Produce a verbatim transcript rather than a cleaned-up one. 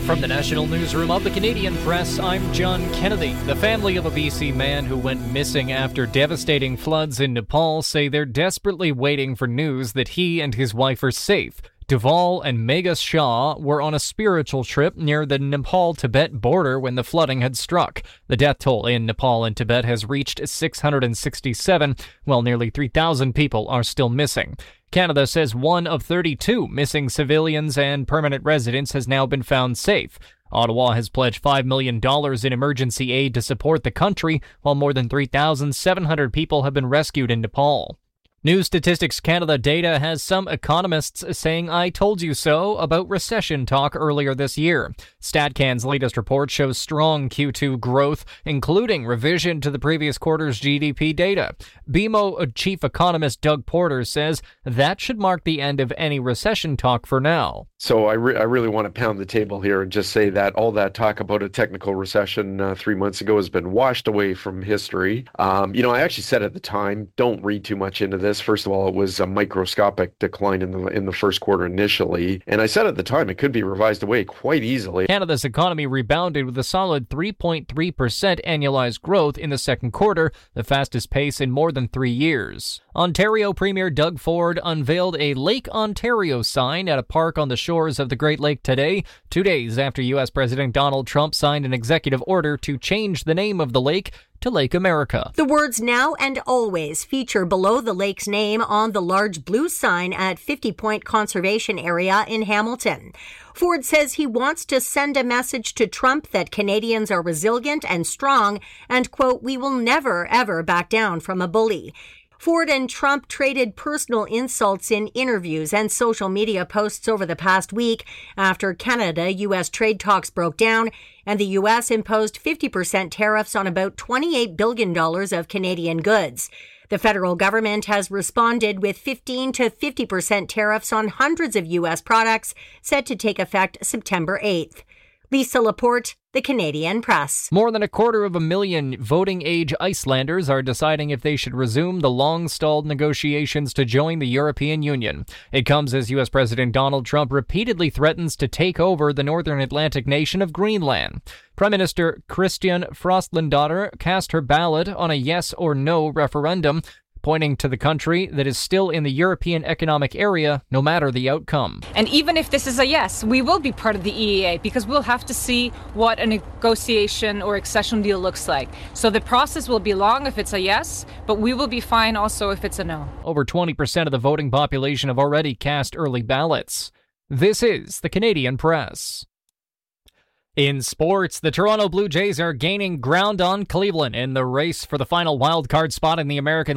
From the National Newsroom of the Canadian Press, I'm John Kennedy. The family of a B C man who went missing after devastating floods in Nepal say they're desperately waiting for news that he and his wife are safe. Duval and Meghas Shah were on a spiritual trip near the Nepal-Tibet border when the flooding had struck. The death toll in Nepal and Tibet has reached six hundred sixty-seven, while nearly three thousand people are still missing. Canada says one of thirty-two missing civilians and permanent residents has now been found safe. Ottawa has pledged five million dollars in emergency aid to support the country, while more than three thousand seven hundred people have been rescued in Nepal. New Statistics Canada data has some economists saying "I told you so" about recession talk earlier this year. StatCan's latest report shows strong Q two growth, including revision to the previous quarter's G D P data. B M O chief economist Doug Porter says that should mark the end of any recession talk for now. So I, re- I really want to pound the table here and just say that all that talk about a technical recession uh, three months ago has been washed away from history. Um, you know, I actually said at the time, don't read too much into this. First of all, it was a microscopic decline in the in the first quarter initially. And I said at the time it could be revised away quite easily. Canada's economy rebounded with a solid three point three percent annualized growth in the second quarter, the fastest pace in more than three years. Ontario Premier Doug Ford unveiled a Lake Ontario sign at a park on the shores of the Great Lake today, two days after U S President Donald Trump signed an executive order to change the name of the lake to Lake America. The words "now and always" feature below the lake's name on the large blue sign at fifty Point Conservation Area in Hamilton. Ford says he wants to send a message to Trump that Canadians are resilient and strong and, quote, "we will never, ever back down from a bully." Ford and Trump traded personal insults in interviews and social media posts over the past week after Canada-U S trade talks broke down and the U S imposed fifty percent tariffs on about twenty-eight billion dollars of Canadian goods. The federal government has responded with fifteen to fifty percent tariffs on hundreds of U S products set to take effect September eighth. Lisa Laporte, The Canadian Press. More than a quarter of a million voting-age Icelanders are deciding if they should resume the long-stalled negotiations to join the European Union. It comes as U S President Donald Trump repeatedly threatens to take over the northern Atlantic nation of Greenland. Prime Minister Christian Frostlandottir cast her ballot on a yes or no referendum, pointing to the country that is still in the European Economic Area, no matter the outcome. And even if this is a yes, we will be part of the E E A because we'll have to see what a negotiation or accession deal looks like. So the process will be long if it's a yes, but we will be fine also if it's a no. Over twenty percent of the voting population have already cast early ballots. This is the Canadian Press. In sports, the Toronto Blue Jays are gaining ground on Cleveland in the race for the final wild card spot in the American